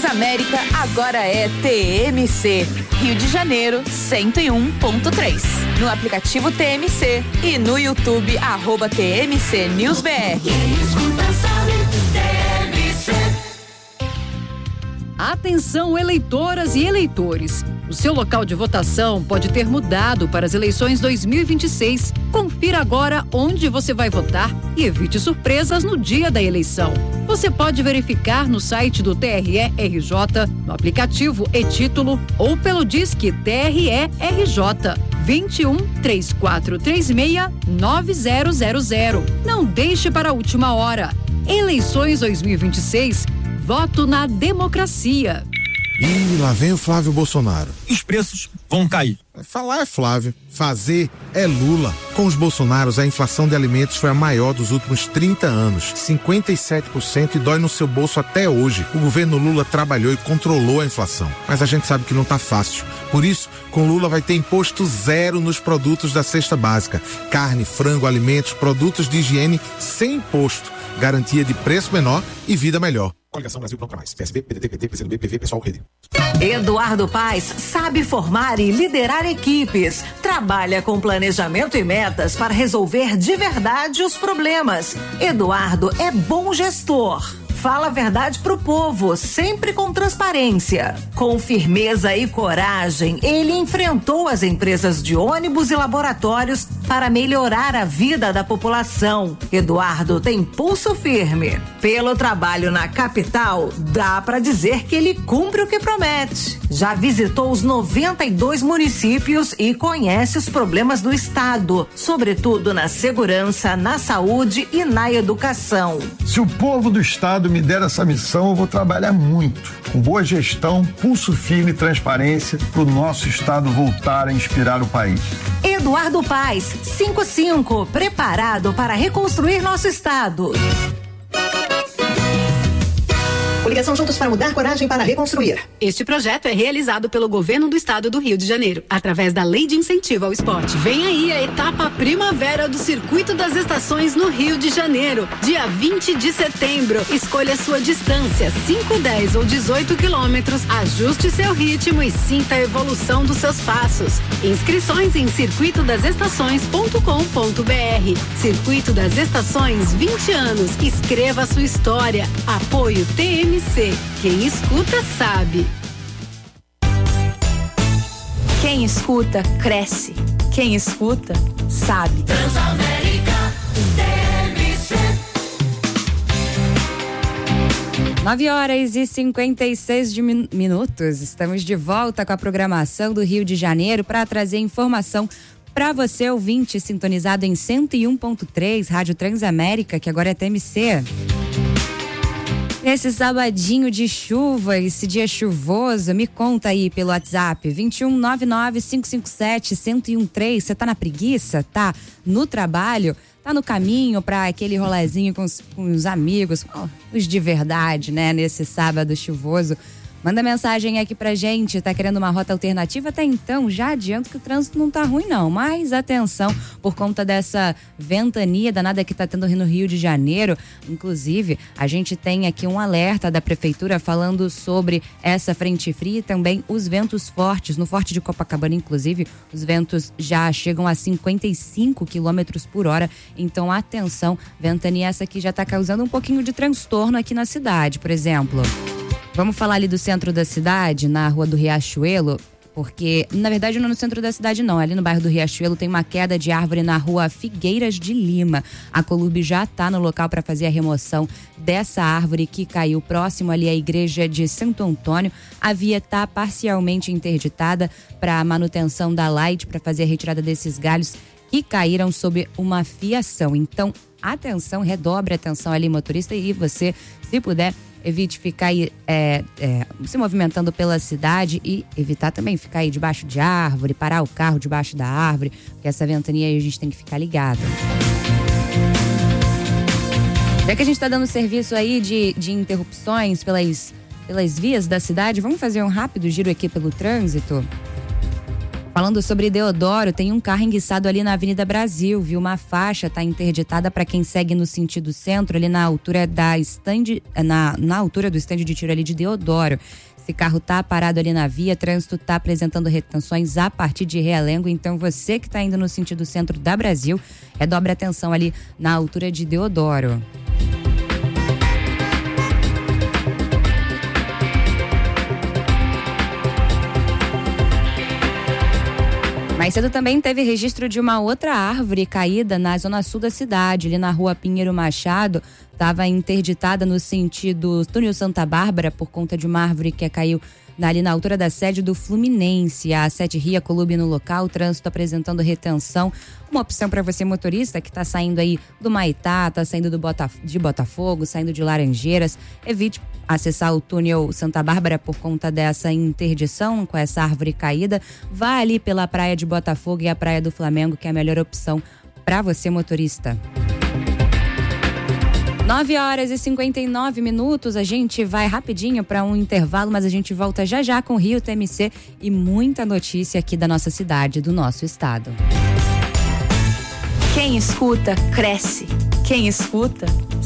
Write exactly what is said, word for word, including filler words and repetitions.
Transamérica agora é T M C. Rio de Janeiro, cento e um ponto três. No aplicativo T M C e no YouTube, arroba T M C News B R. Atenção, eleitoras e eleitores. O seu local de votação pode ter mudado para as eleições dois mil e vinte e seis. Confira agora onde você vai votar e evite surpresas no dia da eleição. Você pode verificar no site do T R E R J, no aplicativo e-Título ou pelo Disque T R E R J vinte e um, três quatro três seis, nove zero zero zero. Não deixe para a última hora. Eleições dois mil e vinte e seis. Voto na democracia. Ih, lá vem o Flávio Bolsonaro. Os preços vão cair. Falar é Flávio, fazer é Lula. Com os Bolsonaros, a inflação de alimentos foi a maior dos últimos trinta anos, cinquenta e sete por cento, e dói no seu bolso até hoje. O governo Lula trabalhou e controlou a inflação, mas a gente sabe que não tá fácil. Por isso, com Lula vai ter imposto zero nos produtos da cesta básica. Carne, frango, alimentos, produtos de higiene sem imposto. Garantia de preço menor e vida melhor. Coligação Brasil Pronto Pra Mais. P S B, P D T, P T, P C do B, P V, Pessoal, Rede. Eduardo Paes sabe formar e liderar equipes. Trabalha com planejamento e metas para resolver de verdade os problemas. Eduardo é bom gestor. Fala a verdade pro povo, sempre com transparência. Com firmeza e coragem, ele enfrentou as empresas de ônibus e laboratórios para melhorar a vida da população. Eduardo tem pulso firme. Pelo trabalho na capital, dá para dizer que ele cumpre o que promete. Já visitou os noventa e dois municípios e conhece os problemas do estado, sobretudo na segurança, na saúde e na educação. Se o povo do estado me der essa missão, eu vou trabalhar muito, com boa gestão, pulso firme e transparência, para o nosso estado voltar a inspirar o país. Eduardo Paes, cinquenta e cinco, preparado para reconstruir nosso estado. Coligação Juntos para Mudar, Coragem para Reconstruir. Este projeto é realizado pelo Governo do Estado do Rio de Janeiro, através da Lei de Incentivo ao Esporte. Vem aí a etapa Primavera do Circuito das Estações no Rio de Janeiro, dia vinte de setembro. Escolha sua distância, cinco, dez ou dezoito quilômetros, ajuste seu ritmo e sinta a evolução dos seus passos. Inscrições em circuito das estações ponto com ponto b r. Circuito das Estações, vinte anos. Escreva sua história. Apoio T M C. Quem escuta sabe. Quem escuta cresce. Quem escuta sabe. Transamérica T M C. nove horas e cinquenta e seis de min- minutos. Estamos de volta com a programação do Rio de Janeiro para trazer informação para você, ouvinte, sintonizado em cento e um ponto três, Rádio Transamérica, que agora é T M C. Esse sabadinho de chuva, esse dia chuvoso, me conta aí pelo WhatsApp, vinte e um, nove nove, cinco cinco sete, um zero um três. Você tá na preguiça? Tá no trabalho? Tá no caminho para aquele rolezinho com os, com os amigos, oh, os de verdade, né? Nesse sábado chuvoso. Manda mensagem aqui pra gente, tá querendo uma rota alternativa? Até então, já adianto que o trânsito não tá ruim não, mas atenção, por conta dessa ventania danada que tá tendo no Rio de Janeiro, inclusive, a gente tem aqui um alerta da prefeitura falando sobre essa frente fria e também os ventos fortes, no Forte de Copacabana, inclusive, os ventos já chegam a cinquenta e cinco quilômetros por hora, então atenção, ventania essa que já tá causando um pouquinho de transtorno aqui na cidade, por exemplo. Vamos falar ali do centro da cidade, na Rua do Riachuelo, porque, na verdade, não é no centro da cidade não, ali no bairro do Riachuelo tem uma queda de árvore na Rua Figueiras de Lima. A Colurb já está no local para fazer a remoção dessa árvore que caiu próximo ali à igreja de Santo Antônio. A via está parcialmente interditada para a manutenção da Light, para fazer a retirada desses galhos que caíram sob uma fiação. Então, atenção, redobre a atenção ali, motorista, e você, se puder, evite ficar aí, é, é, se movimentando pela cidade e evitar também ficar aí debaixo de árvore, parar o carro debaixo da árvore, porque essa ventania aí a gente tem que ficar ligado. Já que a gente está dando serviço aí de, de interrupções pelas, pelas vias da cidade, vamos fazer um rápido giro aqui pelo trânsito? Falando sobre Deodoro, tem um carro enguiçado ali na Avenida Brasil, viu? Uma faixa está interditada para quem segue no sentido centro, ali na altura da estande, na, na altura do estande de tiro ali de Deodoro. Esse carro tá parado ali na via, trânsito tá apresentando retenções a partir de Realengo, então você que tá indo no sentido centro da Brasil, redobre atenção ali na altura de Deodoro. Mais cedo também teve registro de uma outra árvore caída na zona sul da cidade, ali na rua Pinheiro Machado. Estava interditada no sentido túnel Santa Bárbara por conta de uma árvore que caiu ali na altura da sede do Fluminense. A Sete Ria Clube no local, o trânsito apresentando retenção. Uma opção para você motorista que está saindo aí do Maitá, está saindo do Botaf- de Botafogo, saindo de Laranjeiras. Evite acessar o túnel Santa Bárbara por conta dessa interdição com essa árvore caída. Vá ali pela praia de Botafogo e a praia do Flamengo, que é a melhor opção para você motorista. nove horas e cinquenta e nove minutos, a gente vai rapidinho para um intervalo, mas a gente volta já já com o Rio T M C e muita notícia aqui da nossa cidade, do nosso estado. Quem escuta, cresce. Quem escuta,